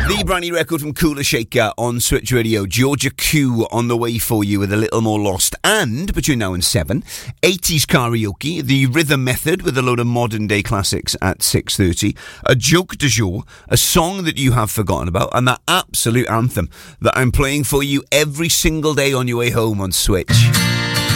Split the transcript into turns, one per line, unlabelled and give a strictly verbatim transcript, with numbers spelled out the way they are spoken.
The brand new record from Cooler Shaker on Switch Radio. Georgia Q on the way for you with A Little More Lost. And between now and seven, eighties karaoke, the Rhythm Method with a load of modern day classics at six thirty, a joke du jour, a song that you have forgotten about, and that absolute anthem that I'm playing for you every single day on your way home on Switch.